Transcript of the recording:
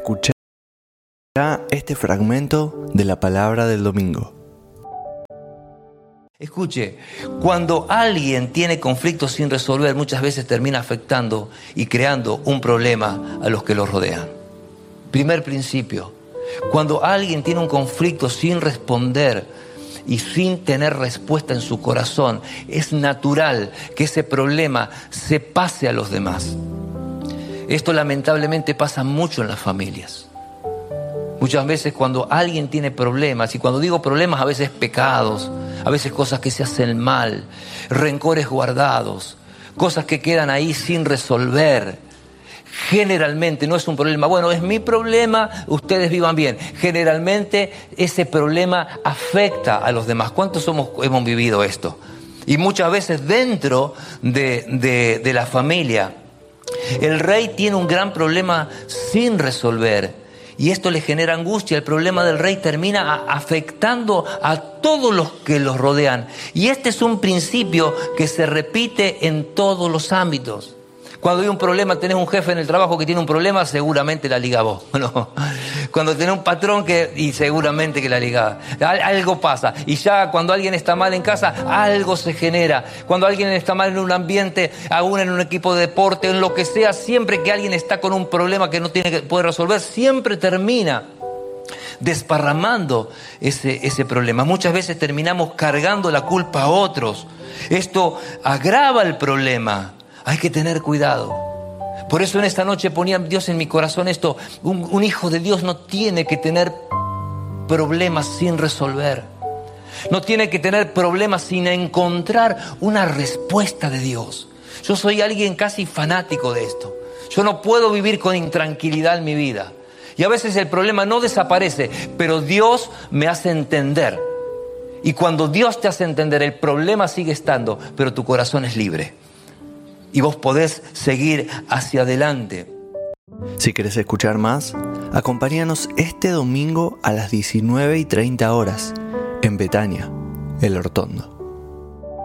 Escucha este fragmento de la palabra del domingo. Escuche, cuando alguien tiene conflictos sin resolver, muchas veces termina afectando y creando un problema a los que los rodean. Primer principio, cuando alguien tiene un conflicto sin responder y sin tener respuesta en su corazón, es natural que ese problema se pase a los demás. Esto lamentablemente pasa mucho en las familias. Muchas veces cuando alguien tiene problemas, y cuando digo problemas a veces pecados, a veces cosas que se hacen mal, rencores guardados, cosas que quedan ahí sin resolver. Generalmente no es un problema, bueno, es mi problema, ustedes vivan bien. Generalmente ese problema afecta a los demás. ¿Cuántos hemos vivido esto? Y muchas veces dentro de la familia, el rey tiene un gran problema sin resolver. Y esto le genera angustia. El problema del rey termina afectando a todos los que los rodean. Y este es un principio que se repite en todos los ámbitos. Cuando hay un problema, tenés un jefe en el trabajo que tiene un problema, seguramente la liga vos, ¿no? Cuando tenés un patrón y seguramente que la liga. Algo pasa. Y ya cuando alguien está mal en casa, algo se genera. Cuando alguien está mal en un ambiente, aún en un equipo de deporte, en lo que sea, siempre que alguien está con un problema que no tiene que poder resolver, siempre termina desparramando ese problema. Muchas veces terminamos cargando la culpa a otros. Esto agrava el problema. Hay que tener cuidado. Por eso en esta noche ponía Dios en mi corazón esto. Un hijo de Dios no tiene que tener problemas sin resolver. No tiene que tener problemas sin encontrar una respuesta de Dios. Yo soy alguien casi fanático de esto. Yo no puedo vivir con intranquilidad en mi vida. Y a veces el problema no desaparece, pero Dios me hace entender. Y cuando Dios te hace entender, el problema sigue estando, pero tu corazón es libre. Y vos podés seguir hacia adelante. Si querés escuchar más, acompáñanos este domingo a las 19:30 horas en Betania, El Hortondo.